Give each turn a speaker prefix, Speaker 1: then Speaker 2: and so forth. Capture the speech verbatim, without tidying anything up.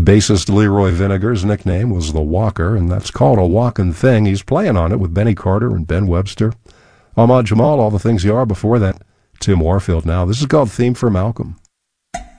Speaker 1: Bassist Leroy Vinegar's nickname was the Walker, and that's called a walkin' thing. He's playing on it with Benny Carter and Ben Webster. Ahmad Jamal, All the Things You Are before that. Tim Warfield now. This is called Theme for Malcolm.